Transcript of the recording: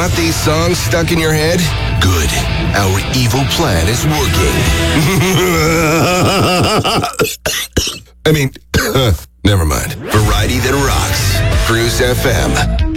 Got these songs stuck in your head? Good. Our evil plan is working. I mean, never mind. Variety that rocks. Cruise FM.